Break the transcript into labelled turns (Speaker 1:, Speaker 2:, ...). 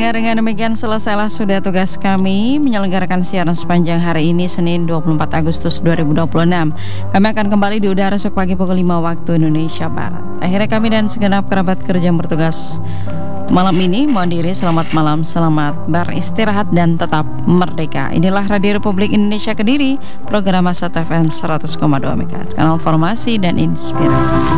Speaker 1: pendengar, dengan demikian selesailah sudah tugas kami menyelenggarakan siaran sepanjang hari ini Senin 24 Agustus 2026. Kami akan kembali di udara esok pagi pukul 5 waktu Indonesia Barat. Akhirnya kami dan segenap kerabat kerja yang bertugas malam ini mohon diri, selamat malam, selamat beristirahat dan tetap merdeka. Inilah Radio Republik Indonesia Kediri, program Masa FM 100,2 MHz, kanal formasi dan inspirasi.